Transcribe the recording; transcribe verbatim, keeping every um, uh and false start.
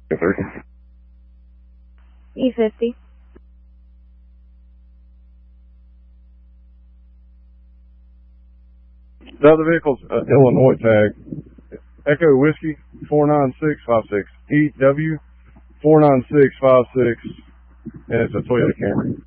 Yes, sir. E fifty. The other vehicle's uh, Illinois tag. Echo Whiskey four nine six five six. E W four nine six five six. And it's a Toyota Camry.